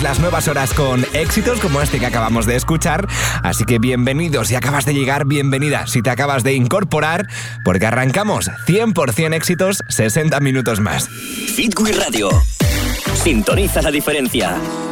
Las nuevas horas con éxitos como este que acabamos de escuchar. Así que bienvenido si acabas de llegar, bienvenida si te acabas de incorporar, porque arrancamos 100% éxitos, 60 minutos más. Hit Wii Radio. Sintoniza la diferencia.